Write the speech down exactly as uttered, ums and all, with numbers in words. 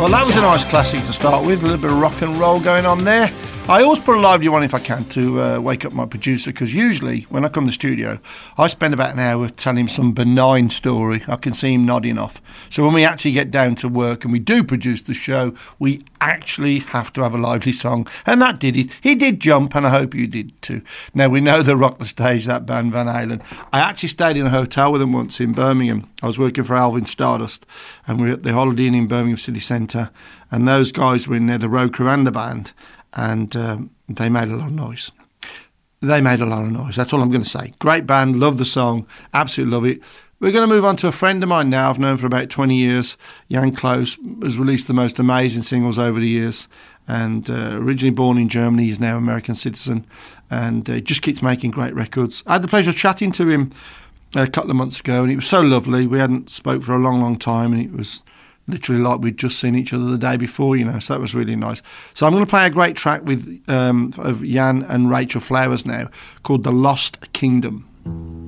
Well, that was a nice classic to start with. A little bit of rock and roll going on there. I always put a lively one if I can to uh, wake up my producer, because usually when I come to the studio, I spend about an hour telling him some benign story. I can see him nodding off. So when we actually get down to work and we do produce the show, we actually have to have a lively song. And that did it. He did jump, and I hope you did too. Now, we know they rock the stage, that band Van Halen. I actually stayed in a hotel with them once in Birmingham. I was working for Alvin Stardust, and we were at the Holiday Inn in Birmingham City Centre, and those guys were in there, the road crew and the band, and um, they made a lot of noise. They made a lot of noise. That's all I'm going to say. Great band, love the song, absolutely love it. We're going to move on to a friend of mine now I've known for about twenty years. Jan Klaus has released the most amazing singles over the years, and uh, originally born in Germany, he's now an American citizen, and uh, just keeps making great records. I had the pleasure of chatting to him a couple of months ago, and it was so lovely. We hadn't spoke for a long, long time, and it was literally like we'd just seen each other the day before, you know, so that was really nice. So I'm going to play a great track with um, of Jan and Rachel Flowers now, called The Lost Kingdom.